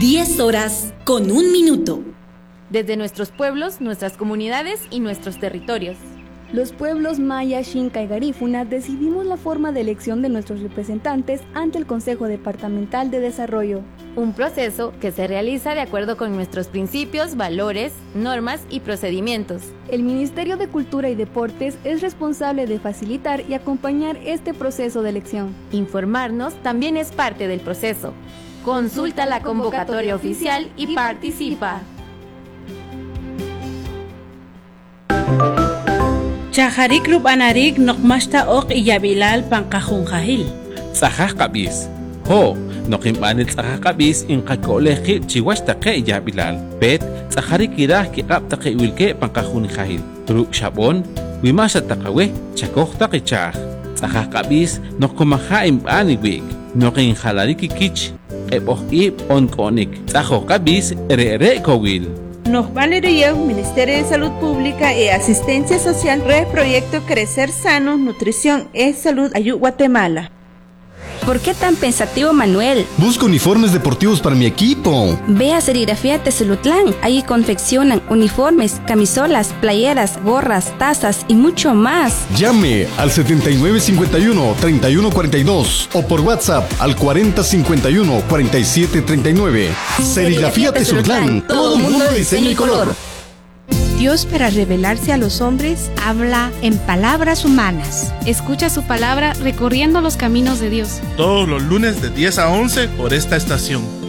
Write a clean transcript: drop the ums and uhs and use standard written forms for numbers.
10 horas con 1 minuto. Desde nuestros pueblos, nuestras comunidades y nuestros territorios. Los pueblos maya, xinca y garífuna decidimos la forma de elección de nuestros representantes ante el Consejo Departamental de Desarrollo. Un proceso que se realiza de acuerdo con nuestros principios, valores, normas y procedimientos. El Ministerio de Cultura y Deportes es responsable de facilitar y acompañar este proceso de elección. Informarnos también es parte del proceso. Consulta la convocatoria oficial y participa. Chaharik rubanarik nokmashta ok iyabilal pangkahungkahil. Tsahah kabis. Ho, nokimbanit tsahah kabis in kakoleki chiwashta ke iyabilal. Bet, tsaharik irah ki apta ke wilke pangkahungkahil. Turuk shabon, wimasha takawe, chakokta ke chah. Tsahah kabis nokumaha imbaniwik. Nokin halariki kich, epohib onkonik. Tsaho kabis ere kowil. Nos valería Ministerio de Salud Pública y Asistencia Social Proyecto Crecer Sano, Nutrición y Salud Ayú Guatemala. ¿Por qué tan pensativo, Manuel? Busco uniformes deportivos para mi equipo. Ve a Serigrafía Tezulutlán. Ahí confeccionan uniformes, camisolas, playeras, gorras, tazas y mucho más. Llame al 7951-3142 o por WhatsApp al 4051-4739. Serigrafía Tezulutlán. Todo mundo de diseño y color. Dios, para revelarse a los hombres, habla en palabras humanas. Escucha su palabra recorriendo los caminos de Dios. Todos los lunes de 10 a 11 por esta estación.